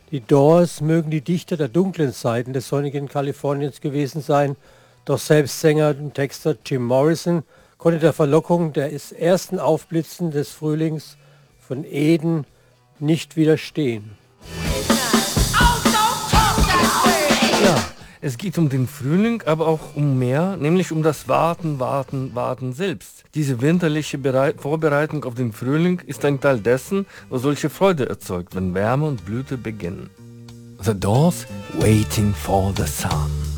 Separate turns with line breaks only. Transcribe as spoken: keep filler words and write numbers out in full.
Die Doors mögen die Dichter der dunklen Seiten des sonnigen Kaliforniens gewesen sein, doch selbst Sänger und Texter Jim Morrison konnte der Verlockung des ersten Aufblitzen des Frühlings von Eden nicht widerstehen.
Ja, es geht um den Frühling, aber auch um mehr, nämlich um das Warten, Warten, Warten selbst. Diese winterliche Bereit- Vorbereitung auf den Frühling ist ein Teil dessen, was solche Freude erzeugt, wenn Wärme und Blüte beginnen. The Doors, Waiting for the Sun.